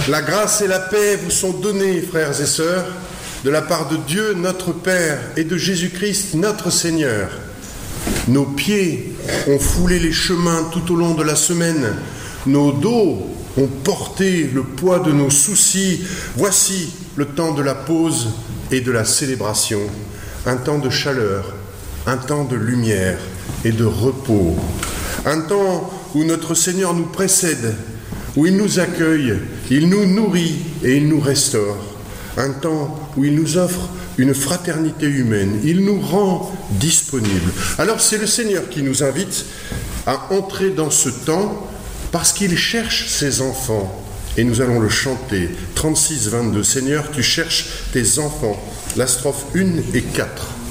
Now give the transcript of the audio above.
La grâce et la paix vous sont données, frères et sœurs, de la part de Dieu notre Père et de Jésus-Christ notre Seigneur. Nos pieds ont foulé les chemins tout au long de la semaine. Nos dos ont porté le poids de nos soucis. Voici le temps de la pause et de la célébration. Un temps de chaleur, un temps de lumière et de repos. Un temps où notre Seigneur nous précède, où il nous accueille, il nous nourrit et il nous restaure. Un temps où il nous offre une fraternité humaine, il nous rend disponibles. Alors c'est le Seigneur qui nous invite à entrer dans ce temps parce qu'il cherche ses enfants. Et nous allons le chanter. 36, 22. Seigneur, tu cherches tes enfants. La strophe 1 et 4.